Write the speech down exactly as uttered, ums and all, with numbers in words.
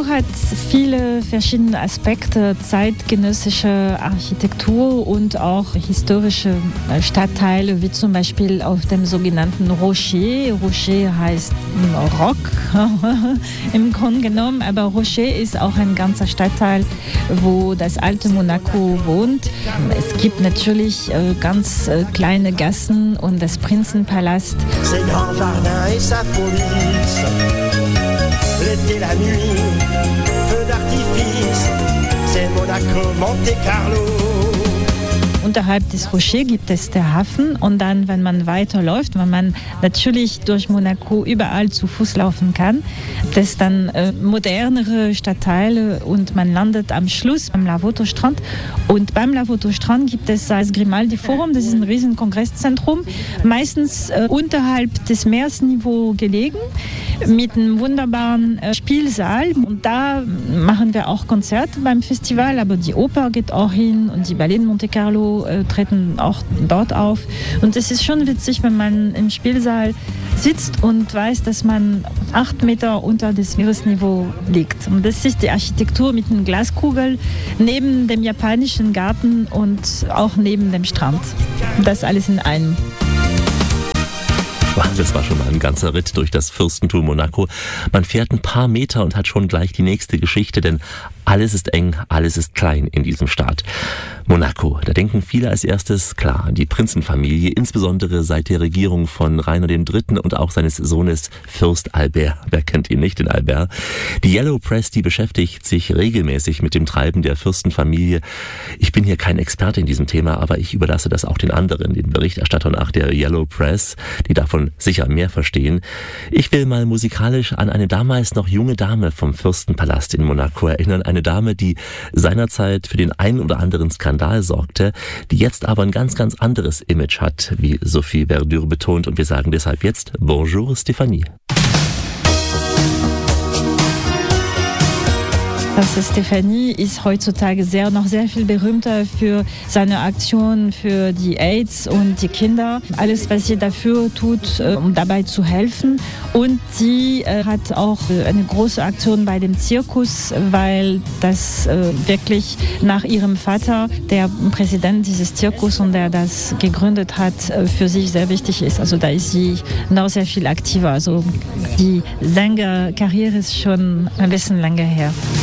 hat viele verschiedene Aspekte, zeitgenössische Architektur und auch historische Stadtteile, wie zum Beispiel auf dem sogenannten Rocher. Rocher heißt Rock im Grunde genommen, aber Rocher ist auch ein ganzer Stadtteil, wo das alte Monaco wohnt. Es gibt natürlich äh, ganz äh, kleine Gassen und das Prinzenpalast. L'été, la nuit, feu d'artifice, c'est Monaco, Monte Carlo. Unterhalb des Rocher gibt es den Hafen und dann, wenn man weiterläuft, wenn man natürlich durch Monaco überall zu Fuß laufen kann, das dann äh, modernere Stadtteile und man landet am Schluss beim Lavoto-Strand. Und beim Lavoto-Strand gibt es das Grimaldi-Forum, das ist ein riesen Kongresszentrum, meistens äh, unterhalb des Meeresniveaus gelegen, mit einem wunderbaren äh, Spielsaal. Und da machen wir auch Konzerte beim Festival, aber die Oper geht auch hin und die Ballett Monte Carlo äh, treten auch dort auf. Und es ist schon witzig, wenn man im Spielsaal sitzt und weiß, dass man acht Meter unter das Meeresniveau liegt. Und das ist die Architektur mit einer Glaskugel neben dem japanischen Garten und auch neben dem Strand. Das alles in einem. Das war schon mal ein ganzer Ritt durch das Fürstentum Monaco. Man fährt ein paar Meter und hat schon gleich die nächste Geschichte, denn alles ist eng, alles ist klein in diesem Staat. Monaco, da denken viele als erstes, klar, die Prinzenfamilie, insbesondere seit der Regierung von Rainer der Dritte und auch seines Sohnes Fürst Albert. Wer kennt ihn nicht, den Albert? Die Yellow Press, die beschäftigt sich regelmäßig mit dem Treiben der Fürstenfamilie. Ich bin hier kein Experte in diesem Thema, aber ich überlasse das auch den anderen, den Berichterstattern nach der Yellow Press, die davon sicher mehr verstehen. Ich will mal musikalisch an eine damals noch junge Dame vom Fürstenpalast in Monaco erinnern. Eine Dame, die seinerzeit für den einen oder anderen Skandal sorgte, die jetzt aber ein ganz, ganz anderes Image hat, wie Sophie Verdure betont. Und wir sagen deshalb jetzt Bonjour Stéphanie. Also Stéphanie ist heutzutage sehr, noch sehr viel berühmter für seine Aktion für die AIDS und die Kinder. Alles, was sie dafür tut, um dabei zu helfen. Und sie äh, hat auch eine große Aktion bei dem Zirkus, weil das äh, wirklich nach ihrem Vater, der Präsident dieses Zirkus und der das gegründet hat, äh, für sich sehr wichtig ist. Also da ist sie noch sehr viel aktiver. Also die Sängerkarriere ist schon ein bisschen länger her.